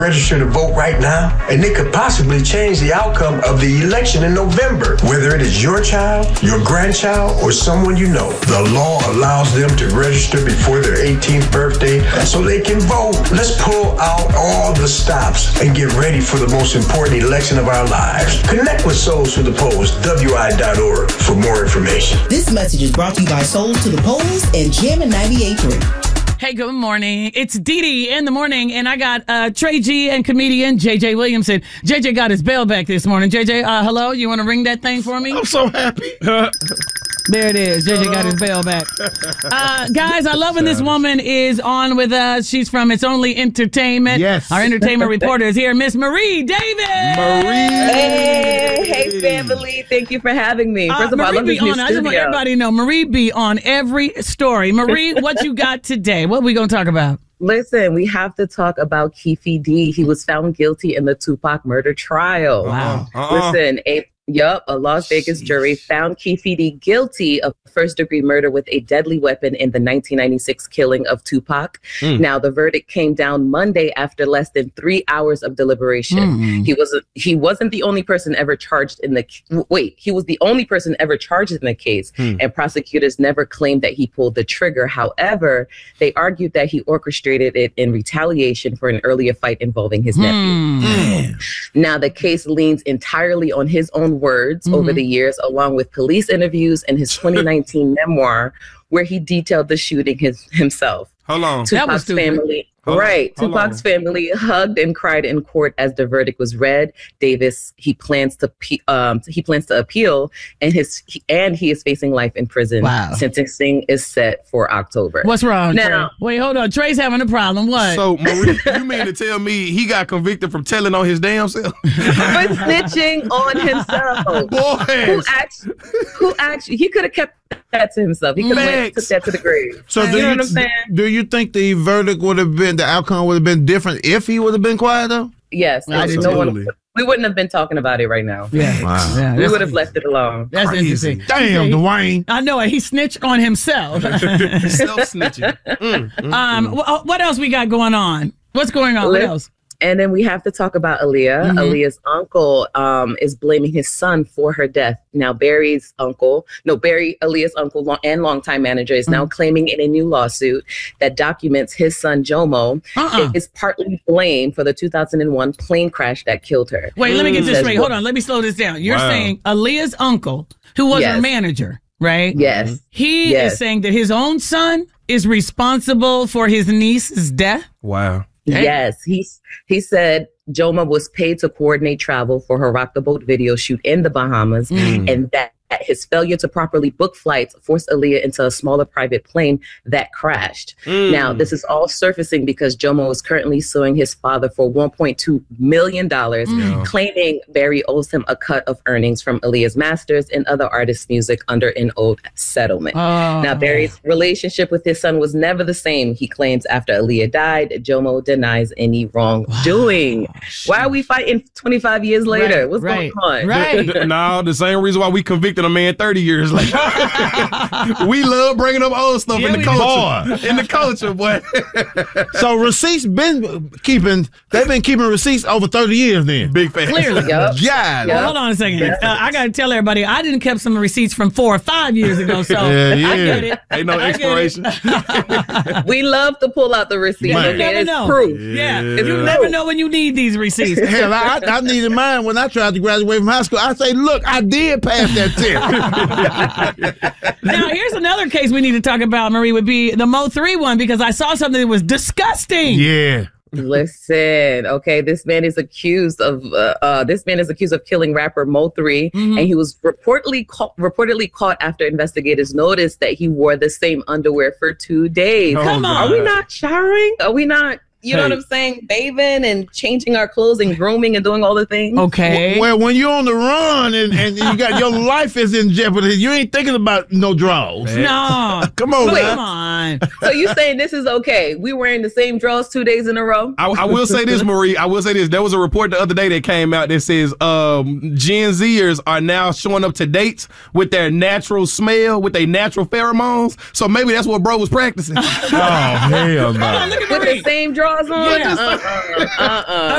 register to vote right now, and it could possibly change the outcome of the election in November. Whether it is your child, your grandchild, or someone you know, the law allows them to register before their 18th birthday so they can vote. Let's pull out all the stops and get ready for the most important election of our lives. Connect with Souls to the Polls, WI.org, for more information. This message is brought to you by Souls to the Polls and Jammin' 98.3. Hey, good morning. It's Dee Dee in the morning, and I got Trey G and comedian JJ Williamson. JJ got his bell back this morning. JJ, hello? You want to ring that thing for me? I'm so happy. There it is. JJ got his bell back. Guys, I love when this woman is on with us. She's from It's Only Entertainment. Yes. Our entertainment reporter is here, Miss Marie Davis. Hey, family. Thank you for having me. First of all, I love this new studio. I just want everybody to know, Marie be on every story. Marie, what you got today? What are we going to talk about? Listen, we have to talk about Keffe D. He was found guilty in the Tupac murder trial. Wow. Listen, a Las Vegas jury found Keffe D guilty of first-degree murder with a deadly weapon in the 1996 killing of Tupac. Now, the verdict came down Monday after less than 3 hours of deliberation. He wasn't the only person ever charged in the he was the only person ever charged in the case, and prosecutors never claimed that he pulled the trigger. However, they argued that he orchestrated it in retaliation for an earlier fight involving his nephew. Now, the case leans entirely on his own words over the years, along with police interviews and his 2019 memoir, where he detailed the shooting himself. Hold on. Tupac's family. Tupac's family hugged and cried in court as the verdict was read. Davis, he plans to appeal, and he is facing life in prison. Wow. Sentencing is set for October. What's wrong, now? Trey? Wait, hold on. Trey's having a problem. What? So, Marie, you mean to tell me he got convicted from telling on his damn self? For snitching on himself. Boys. Who actually, he could have kept that to himself. He could have took that to the grave. So you know what I'm saying? Do you think the verdict would have been, the outcome would have been different if he would have been quiet though? Yes. We wouldn't have been talking about it right now. Yeah. Wow. Yeah, we would have left it alone. That's Crazy. interesting. Damn, Dwayne. I know it. He snitched on himself. Self-snitching. What else we got going on? What's going on? What else? And then we have to talk about Aaliyah. Aaliyah's uncle is blaming his son for her death. Now, Aaliyah's uncle and longtime manager is now claiming in a new lawsuit that documents his son Jomo is partly blamed for the 2001 plane crash that killed her. Wait, let me get this straight. Hold on. Let me slow this down. You're saying Aaliyah's uncle, who was her manager, right? Yes. He is saying that his own son is responsible for his niece's death? Wow. Yes, he said Joma was paid to coordinate travel for her Rock the Boat video shoot in the Bahamas, and that his failure to properly book flights forced Aaliyah into a smaller private plane that crashed. Now, this is all surfacing because Jomo is currently suing his father for $1.2 million, claiming Barry owes him a cut of earnings from Aaliyah's masters and other artists' music under an old settlement. Now, Barry's relationship with his son was never the same, he claims, after Aaliyah died. Jomo denies any wrongdoing. Why are we fighting 25 years later? What's going on? No, the same reason why we convicted a man 30 years later. We love bringing up old stuff in the culture. In the culture, boy. So receipts they've been keeping receipts over 30 years then. Big fan. Clearly. Yeah. Well, hold on a second. I got to tell everybody, I didn't keep some receipts from 4 or 5 years ago, so I get it. Ain't no expiration. We love to pull out the receipts. You never know. Proof. Yeah. You never know when you need these receipts. Hell, I needed mine when I tried to graduate from high school. I say, look, I did pass that test. Now, here's another case we need to talk about, Marie, would be the Mo3 one, because I saw something that was disgusting. Yeah. Listen, okay, this man is accused of killing rapper Mo3, and he was reportedly caught after investigators noticed that he wore the same underwear for 2 days. Come on. Are we not showering? Are we not? You know what I'm saying? Bathing and changing our clothes and grooming and doing all the things. Okay. Well, when you're on the run and you got your life is in jeopardy, you ain't thinking about no draws. No. Come on, Come on. So you saying this is okay? We wearing the same drawers 2 days in a row? I will say this, Marie. I will say this. There was a report the other day that came out that says Gen Zers are now showing up to dates with their natural smell, with their natural pheromones. So maybe that's what bro was practicing. Oh, hell no. With the same drawers? overalls on? Yeah.